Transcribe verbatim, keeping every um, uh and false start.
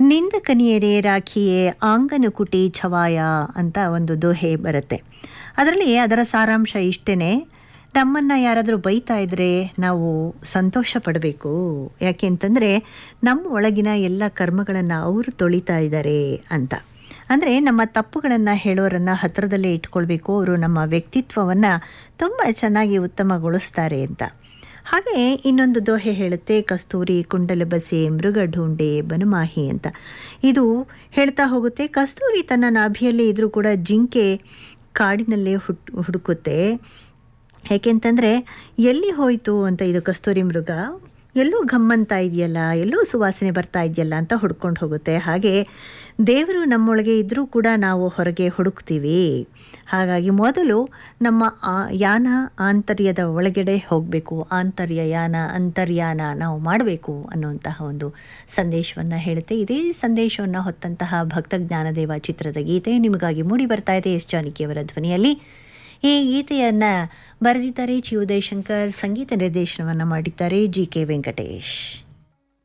ನಿಂದಕನಿಯರೇ ರಾಖಿಯೇ ಆಂಗನ ಕುಟಿ ಛವಾಯ ಅಂತ ಒಂದು ದೋಹೆ ಬರುತ್ತೆ. ಅದರಲ್ಲಿ ಅದರ ಸಾರಾಂಶ ಇಷ್ಟೇ, ನಮ್ಮನ್ನು ಯಾರಾದರೂ ಬೈತಾ ಇದ್ದರೆ ನಾವು ಸಂತೋಷ ಪಡಬೇಕು. ಯಾಕೆ ಅಂತಂದರೆ ನಮ್ಮ ಒಳಗಿನ ಎಲ್ಲ ಕರ್ಮಗಳನ್ನು ಅವರು ತೊಳಿತಾ ಇದ್ದಾರೆ ಅಂತ. ಅಂದರೆ ನಮ್ಮ ತಪ್ಪುಗಳನ್ನು ಹೇಳೋರನ್ನು ಹತ್ತಿರದಲ್ಲೇ ಇಟ್ಕೊಳ್ಬೇಕು, ಅವರು ನಮ್ಮ ವ್ಯಕ್ತಿತ್ವವನ್ನು ತುಂಬ ಚೆನ್ನಾಗಿ ಉತ್ತಮಗೊಳಿಸ್ತಾರೆ ಅಂತ. ಹಾಗೆ ಇನ್ನೊಂದು ದೋಹೆ ಹೇಳುತ್ತೆ, ಕಸ್ತೂರಿ ಕುಂಡಲ ಬಸೆ ಮೃಗ ಢೂಂಡೆ ಬನುಮಾಹಿ ಅಂತ. ಇದು ಹೇಳ್ತಾ ಹೋಗುತ್ತೆ, ಕಸ್ತೂರಿ ತನ್ನ ನಾಭಿಯಲ್ಲೇ ಇದ್ರೂ ಕೂಡ ಜಿಂಕೆ ಕಾಡಿನಲ್ಲೇ ಹುಟ್ ಹುಡುಕುತ್ತೆ. ಏಕೆಂತಂದರೆ ಎಲ್ಲಿ ಹೋಯಿತು ಅಂತ, ಇದು ಕಸ್ತೂರಿ ಮೃಗ ಎಲ್ಲೂ ಘಮ್ಮಂತ ಇದೆಯಲ್ಲ, ಎಲ್ಲೂ ಸುವಾಸನೆ ಬರ್ತಾ ಇದೆಯಲ್ಲ ಅಂತ ಹುಡ್ಕೊಂಡು ಹೋಗುತ್ತೆ. ಹಾಗೆ ದೇವರು ನಮ್ಮೊಳಗೆ ಇದ್ದರೂ ಕೂಡ ನಾವು ಹೊರಗೆ ಹುಡುಕ್ತೀವಿ. ಹಾಗಾಗಿ ಮೊದಲು ನಮ್ಮ ಆ ಯಾನ ಆಂತರ್ಯದ ಒಳಗಡೆ ಹೋಗಬೇಕು, ಆಂತರ್ಯ ಯಾನ ಅಂತರ್ಯಾನ ನಾವು ಮಾಡಬೇಕು ಅನ್ನುವಂತಹ ಒಂದು ಸಂದೇಶವನ್ನು ಹೇಳುತ್ತೆ. ಇದೇ ಸಂದೇಶವನ್ನು ಹೊತ್ತಂತಹ ಭಕ್ತ ಜ್ಞಾನದೇವ ಚಿತ್ರದ ಗೀತೆ ನಿಮಗಾಗಿ ಮೂಡಿ ಬರ್ತಾ ಇದೆ ಎಸ್ ಜಾನಕಿಯವರ ಧ್ವನಿಯಲ್ಲಿ. ಈ ಗೀತೆಯನ್ನು ಬರೆದಿದ್ದಾರೆ ಚಿ ಉದಯಶಂಕರ್, ಸಂಗೀತ ನಿರ್ದೇಶನವನ್ನು ಮಾಡಿದ್ದಾರೆ ಜಿ ಕೆ ವೆಂಕಟೇಶ್.